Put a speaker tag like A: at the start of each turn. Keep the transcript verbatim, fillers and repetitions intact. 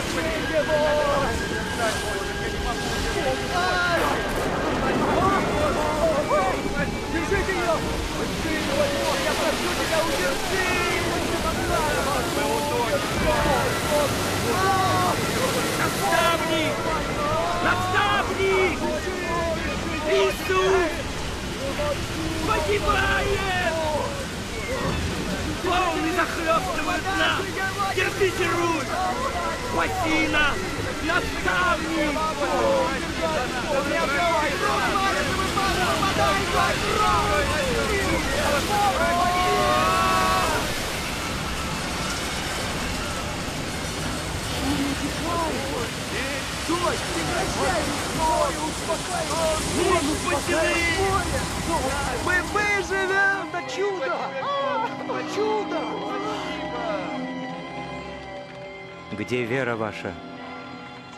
A: Держите ее! Я прошу тебя, удержи!
B: Наставник! Наставник! Иисус! Погибает! Волны захлестывают нас! Держите руль! Спаси нас! Наставник!
A: Стой! Прекращай! Стой! Успокаивайся!
B: Мы спасены!
A: Мы выживем! Это чудо! Это чудо!
C: Где вера ваша?